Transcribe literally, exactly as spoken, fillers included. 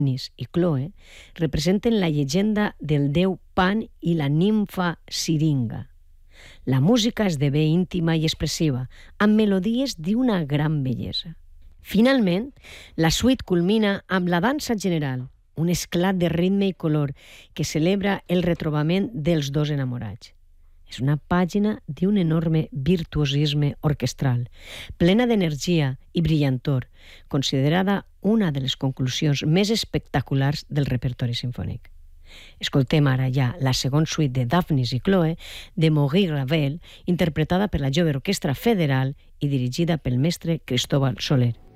Daphnis i Chloe representen la llegenda del déu Pan i la nimfa Siringa. La música esdevé íntima i expressiva, amb melodies d'una gran bellesa. Finalment, la suite culmina amb la dansa general, un esclat de ritme i color que celebra el retrobament dels dos enamorats. És una pàgina d'un enorme virtuosisme orquestral, plena d'energia i brillantor, considerada una de les conclusions més espectaculars del repertori simfònic. Escoltem ara ja la segona suite de Daphnis i Chloe de Maurice Ravel, interpretada per la Jove Orquestra Federal i dirigida pel mestre Cristóbal Soler.